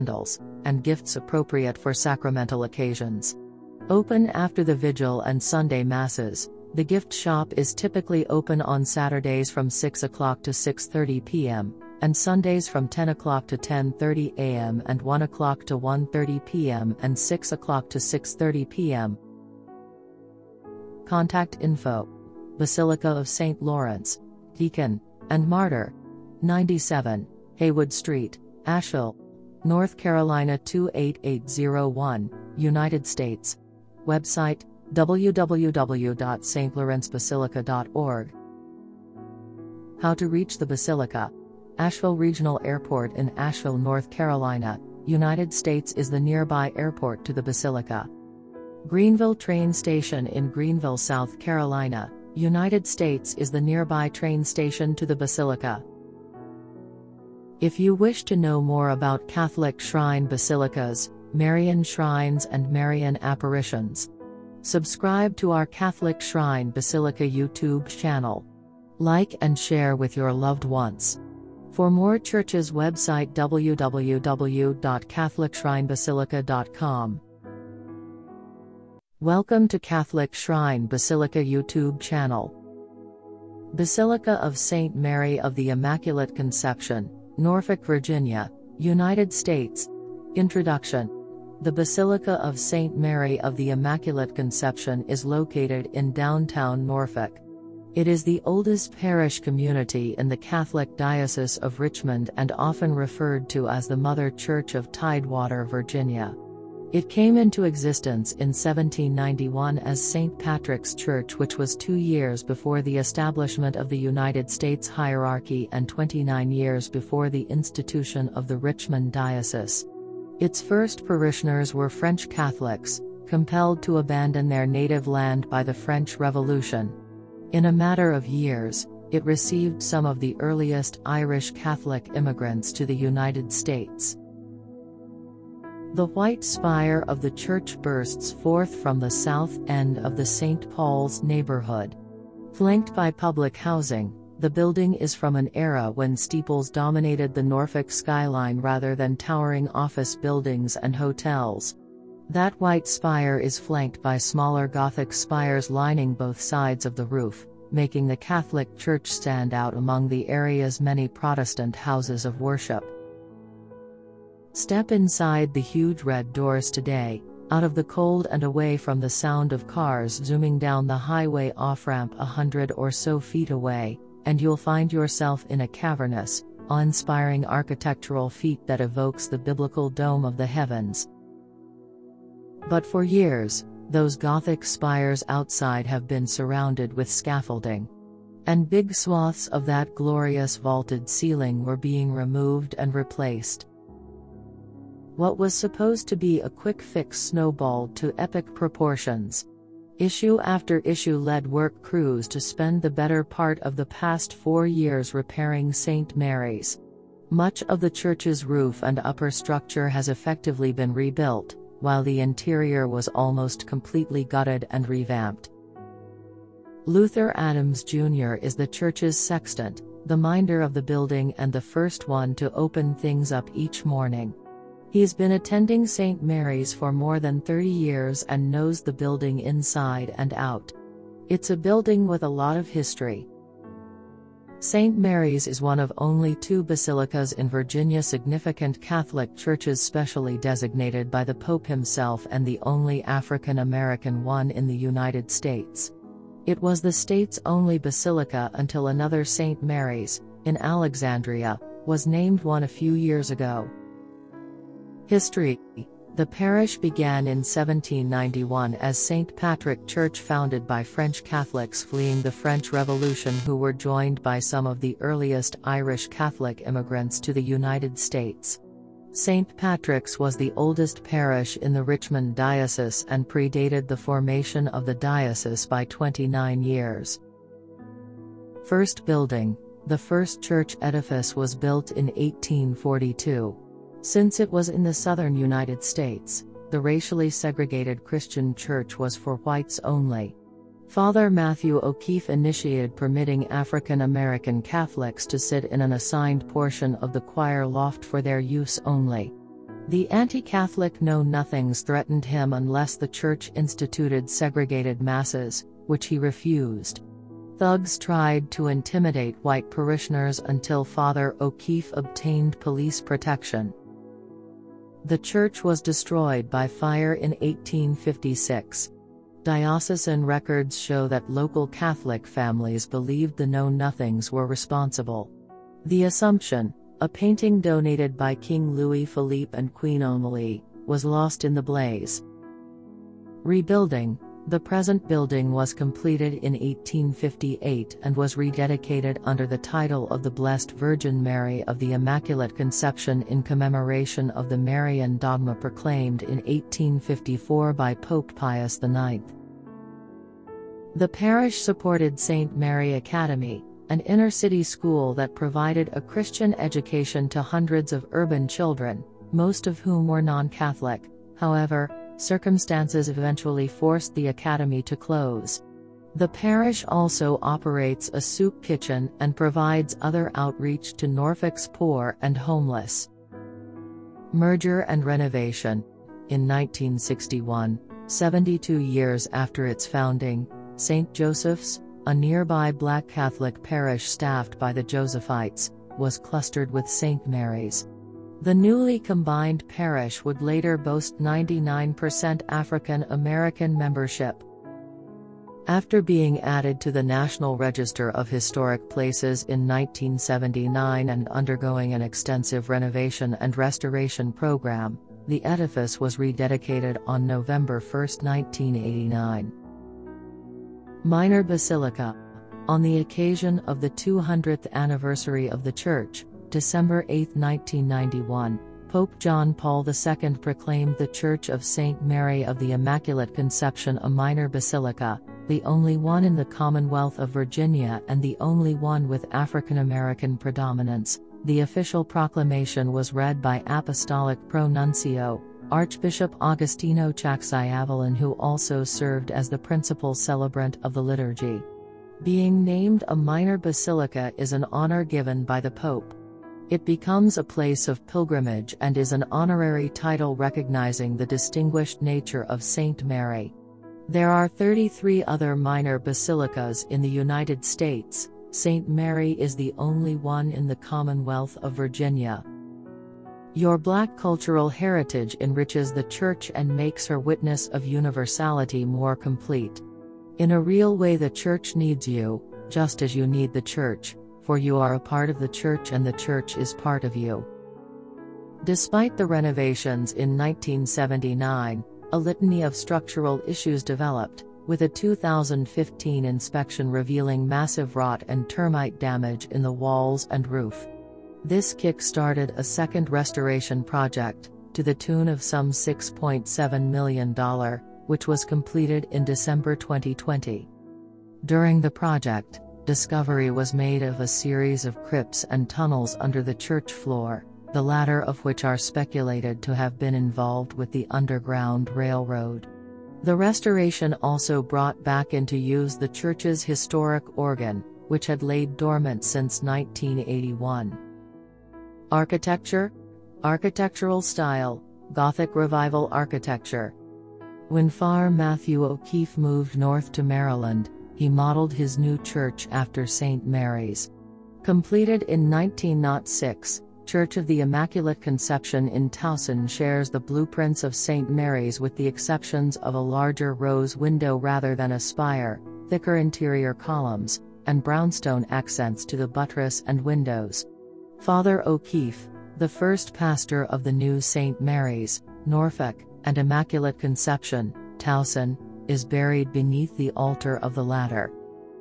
candles, and gifts appropriate for sacramental occasions. Open after the Vigil and Sunday Masses, the gift shop is typically open on Saturdays from 6 o'clock to 6:30 p.m., and Sundays from 10 o'clock to 10:30 a.m. and 1 o'clock to 1:30 p.m. and 6 o'clock to 6:30 p.m. Contact info: Basilica of St. Lawrence, Deacon, and Martyr, 97, Haywood Street, Asheville, North Carolina 28801, United States. Website: www.stlawrencebasilica.org. How to reach the Basilica. Asheville Regional Airport in Asheville, North Carolina, United States is the nearby airport to the Basilica. Greenville Train Station in Greenville, South Carolina, United States is the nearby train station to the Basilica. If you wish to know more about Catholic shrine basilicas, Marian shrines and Marian apparitions, subscribe to our Catholic Shrine Basilica YouTube channel. Like and share with your loved ones. For more churches, website www.catholicshrinebasilica.com. Welcome to Catholic Shrine Basilica YouTube channel. Basilica of St. Mary of the Immaculate Conception, Norfolk, Virginia, United States. Introduction. The Basilica of St. Mary of the Immaculate Conception is located in downtown Norfolk. It is the oldest parish community in the Catholic Diocese of Richmond and often referred to as the Mother Church of Tidewater, Virginia. It came into existence in 1791 as St. Patrick's Church, which was 2 years before the establishment of the United States hierarchy and 29 years before the institution of the Richmond Diocese. Its first parishioners were French Catholics, compelled to abandon their native land by the French Revolution. In a matter of years, it received some of the earliest Irish Catholic immigrants to the United States. The white spire of the church bursts forth from the south end of the St. Paul's neighborhood. Flanked by public housing, the building is from an era when steeples dominated the Norfolk skyline rather than towering office buildings and hotels. That white spire is flanked by smaller Gothic spires lining both sides of the roof, making the Catholic Church stand out among the area's many Protestant houses of worship. Step inside the huge red doors today, out of the cold and away from the sound of cars zooming down the highway off-ramp 100 or so feet away, and you'll find yourself in a cavernous, awe-inspiring architectural feat that evokes the biblical dome of the heavens. But for years, those Gothic spires outside have been surrounded with scaffolding. And big swaths of that glorious vaulted ceiling were being removed and replaced. What was supposed to be a quick fix snowballed to epic proportions. Issue after issue led work crews to spend the better part of the past 4 years repairing St. Mary's. Much of the church's roof and upper structure has effectively been rebuilt, while the interior was almost completely gutted and revamped. Luther Adams Jr. is the church's sexton, the minder of the building and the first one to open things up each morning. He's been attending St. Mary's for more than 30 years and knows the building inside and out. It's a building with a lot of history. St. Mary's is one of only 2 basilicas in Virginia, significant Catholic churches specially designated by the Pope himself, and the only African American one in the United States. It was the state's only basilica until another St. Mary's, in Alexandria, was named one a few years ago. History. The parish began in 1791 as St. Patrick Church, founded by French Catholics fleeing the French Revolution, who were joined by some of the earliest Irish Catholic immigrants to the United States. St. Patrick's was the oldest parish in the Richmond Diocese and predated the formation of the diocese by 29 years. First building. The first church edifice was built in 1842. Since it was in the southern United States, the racially segregated Christian church was for whites only. Father Matthew O'Keefe initiated permitting African American Catholics to sit in an assigned portion of the choir loft for their use only. The anti-Catholic Know-Nothings threatened him unless the church instituted segregated masses, which he refused. Thugs tried to intimidate white parishioners until Father O'Keefe obtained police protection. The church was destroyed by fire in 1856. Diocesan records show that local Catholic families believed the Know-Nothings were responsible. The Assumption, a painting donated by King Louis Philippe and Queen Amélie, was lost in the blaze. Rebuilding. The present building was completed in 1858 and was rededicated under the title of the Blessed Virgin Mary of the Immaculate Conception in commemoration of the Marian dogma proclaimed in 1854 by Pope Pius IX. The parish supported St. Mary Academy, an inner-city school that provided a Christian education to hundreds of urban children, most of whom were non-Catholic. However, circumstances eventually forced the academy to close. The parish also operates a soup kitchen and provides other outreach to Norfolk's poor and homeless. Merger and renovation. In 1961, 72 years after its founding, St. Joseph's, a nearby Black Catholic parish staffed by the Josephites, was clustered with St. Mary's. The newly combined parish would later boast 99% African American membership. After being added to the National Register of Historic Places in 1979 and undergoing an extensive renovation and restoration program, the edifice was rededicated on November 1, 1989. Minor Basilica. On the occasion of the 200th anniversary of the church, December 8, 1991, Pope John Paul II proclaimed the Church of St. Mary of the Immaculate Conception a minor basilica, the only one in the Commonwealth of Virginia and the only one with African American predominance. The official proclamation was read by Apostolic Pro-Nuncio, Archbishop Agostino Chaxi-Avellan, who also served as the principal celebrant of the liturgy. Being named a minor basilica is an honor given by the Pope. It becomes a place of pilgrimage and is an honorary title recognizing the distinguished nature of St. Mary. There are 33 other minor basilicas in the United States. St. Mary is the only one in the Commonwealth of Virginia. Your Black cultural heritage enriches the Church and makes her witness of universality more complete. In a real way, the Church needs you, just as you need the Church, for you are a part of the Church and the Church is part of you. Despite the renovations in 1979, a litany of structural issues developed, with a 2015 inspection revealing massive rot and termite damage in the walls and roof. This kick-started a second restoration project, to the tune of some $6.7 million, which was completed in December 2020. During the project, discovery was made of a series of crypts and tunnels under the church floor, the latter of which are speculated to have been involved with the Underground Railroad. The restoration also brought back into use the church's historic organ, which had laid dormant since 1981. Architecture. Architectural style, Gothic Revival architecture. When Father Matthew O'Keefe moved north to Maryland, he modeled his new church after St. Mary's. Completed in 1906, Church of the Immaculate Conception in Towson shares the blueprints of St. Mary's with the exceptions of a larger rose window rather than a spire, thicker interior columns, and brownstone accents to the buttress and windows. Father O'Keefe, the first pastor of the new St. Mary's, Norfolk, and Immaculate Conception, Towson, is buried beneath the altar of the latter.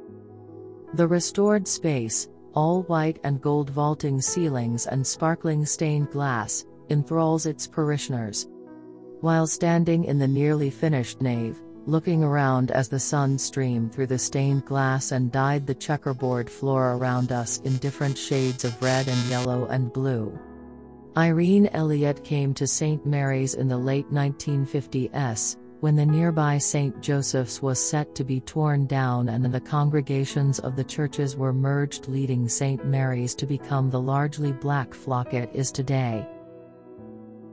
The restored space, all white and gold vaulting ceilings and sparkling stained glass, enthralls its parishioners. While standing in the nearly finished nave, looking around as the sun streamed through the stained glass and dyed the checkerboard floor around us in different shades of red and yellow and blue. Irene Elliott came to St. Mary's in the late 1950s, when the nearby St. Joseph's was set to be torn down and the congregations of the churches were merged, leading St. Mary's to become the largely black flock it is today.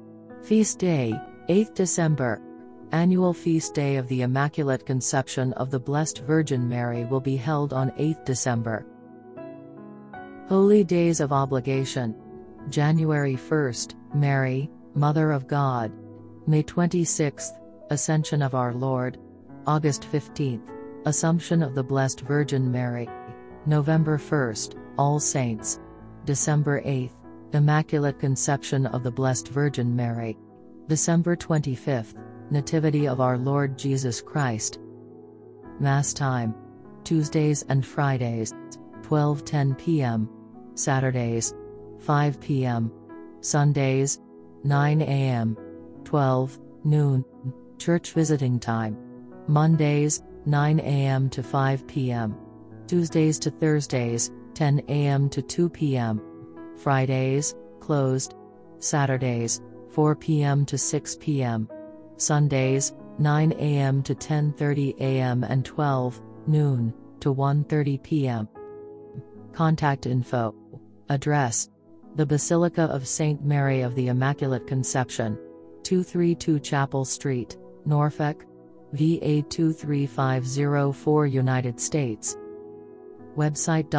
Feast Day, 8th December. Annual Feast Day of the Immaculate Conception of the Blessed Virgin Mary will be held on 8th December. Holy Days of Obligation. January 1st, Mary, Mother of God. May 26th, Ascension of our Lord. August 15th, Assumption of the Blessed Virgin Mary. November 1st, All Saints. December 8th, Immaculate Conception of the Blessed Virgin Mary. December 25th, Nativity of our Lord Jesus Christ. Mass time. Tuesdays and Fridays, 12:10 p.m. Saturdays, 5 p.m. Sundays, 9 a.m. 12 noon. Church visiting time. Mondays, 9 a.m. to 5 p.m. Tuesdays to Thursdays, 10 a.m. to 2 p.m. Fridays, closed. Saturdays, 4 p.m. to 6 p.m. Sundays, 9 a.m. to 10:30 a.m. and 12 noon to 1:30 p.m. Contact info. Address: the Basilica of St. Mary of the Immaculate Conception, 232 Chapel Street, Norfolk, VA 23504, United States. Website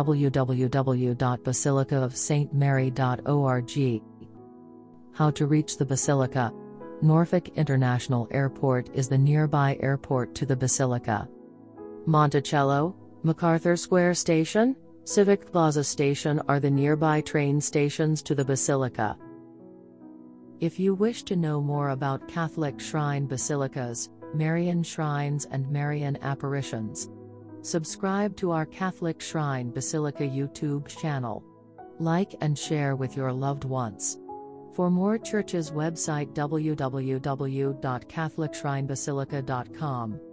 www.basilicaofstmary.org. How to reach the Basilica. Norfolk International Airport is the nearby airport to the Basilica. Monticello, MacArthur Square Station, Civic Plaza Station are the nearby train stations to the Basilica. If you wish to know more about Catholic shrine basilicas, Marian shrines and Marian apparitions, subscribe to our Catholic Shrine Basilica YouTube channel. Like and share with your loved ones. For more churches, website www.catholicshrinebasilica.com.